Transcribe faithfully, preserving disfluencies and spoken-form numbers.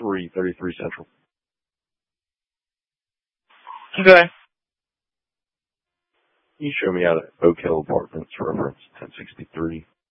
three thirty-three Central. Okay. You show me out at Oak Hill Apartments, reference ten sixty-three.